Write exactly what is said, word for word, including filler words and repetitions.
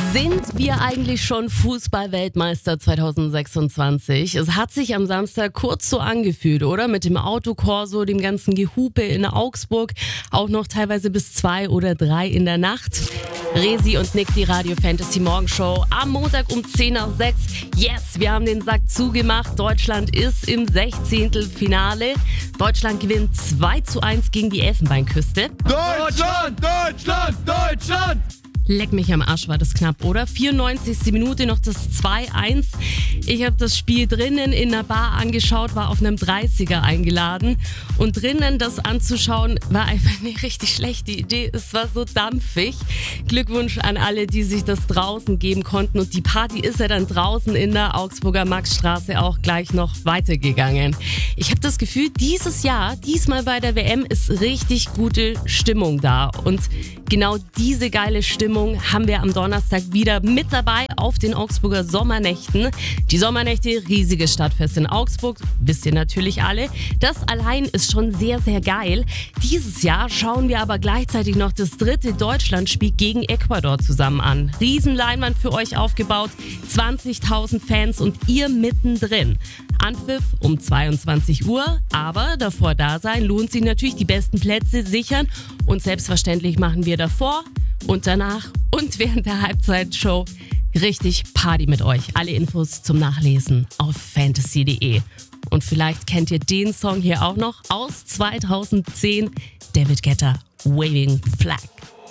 Sind wir eigentlich schon Fußball-Weltmeister zwanzig sechsundzwanzig? Es hat sich am Samstag kurz so angefühlt, oder? Mit dem Autokorso, dem ganzen Gehupe in Augsburg, auch noch teilweise bis zwei oder drei in der Nacht. Resi und Nick, die Radio Fantasy Morgenshow am Montag um zehn nach sechs. Yes, wir haben den Sack zugemacht. Deutschland ist im Sechzehntelfinale. Deutschland gewinnt zwei zu eins gegen die Elfenbeinküste. Deutschland, Deutschland, Deutschland! Leck mich am Arsch, war das knapp, oder? vierundneunzigste Minute noch das zwei eins. Ich habe das Spiel drinnen in einer Bar angeschaut, war auf einem dreißiger eingeladen. Und drinnen das anzuschauen, war einfach eine richtig schlechte Idee. Es war so dampfig. Glückwunsch an alle, die sich das draußen geben konnten. Und die Party ist ja dann draußen in der Augsburger Maxstraße auch gleich noch weitergegangen. Ich habe das Gefühl, dieses Jahr, diesmal bei der W M, ist richtig gute Stimmung da. Und genau diese geile Stimmung haben wir am Donnerstag wieder mit dabei auf den Augsburger Sommernächten. Die Sommernächte, riesiges Stadtfest in Augsburg, wisst ihr natürlich alle. Das allein ist schon sehr, sehr geil. Dieses Jahr schauen wir aber gleichzeitig noch das dritte Deutschlandspiel gegen Ecuador zusammen an. Riesenleinwand für euch aufgebaut, zwanzigtausend Fans und ihr mittendrin. Anpfiff um zweiundzwanzig Uhr, aber davor da sein lohnt sich natürlich, die besten Plätze sichern und selbstverständlich machen wir davor und danach und während der Halbzeitshow richtig Party mit euch. Alle Infos zum Nachlesen auf fantasy punkt de. Und vielleicht kennt ihr den Song hier auch noch aus zweitausendzehn, David Guetta, Waving Flag.